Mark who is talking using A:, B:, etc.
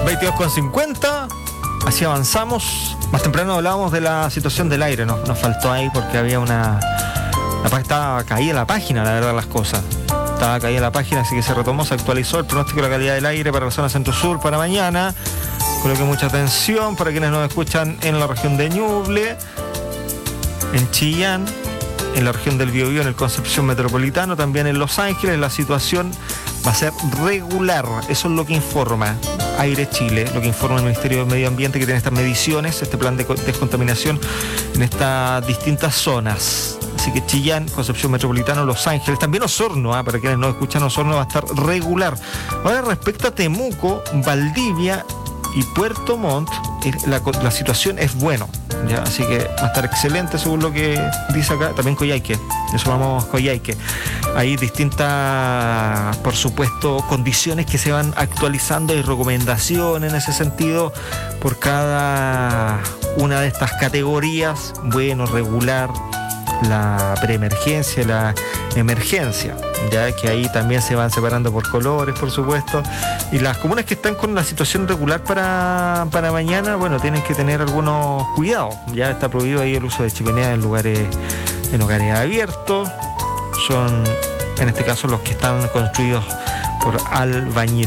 A: 22:50, así avanzamos. Más temprano hablábamos de la situación del aire, nos faltó ahí porque había estaba caída la página, la verdad, las cosas. Estaba caída la página, así que se retomó, se actualizó el pronóstico de la calidad del aire para la zona centro-sur para mañana. Coloque mucha atención para quienes nos escuchan en la región de Ñuble, en Chillán, en la región del Biobío, en el Concepción Metropolitano, también en Los Ángeles. La situación va a ser regular, eso es lo que informa Aire Chile, lo que informa el Ministerio de Medio Ambiente, que tiene estas mediciones, este plan de descontaminación en estas distintas zonas. Así que Chillán, Concepción Metropolitano, Los Ángeles, también Osorno, para quienes no escuchan, Osorno va a estar regular. Ahora, respecto a Temuco, Valdivia y Puerto Montt, la situación es bueno, ¿ya? Así que va a estar excelente según lo que dice acá. También Coyhaique, eso vamos a Coyhaique. Hay distintas, por supuesto, condiciones que se van actualizando y recomendaciones en ese sentido por cada una de estas categorías: bueno, regular, la preemergencia, la emergencia, ya que ahí también se van separando por colores, por supuesto. Y las comunas que están con la situación regular para mañana, bueno, tienen que tener algunos cuidados. Ya está prohibido ahí el uso de chimeneas en hogares abiertos. Son, en este caso, los que están construidos por albañiles.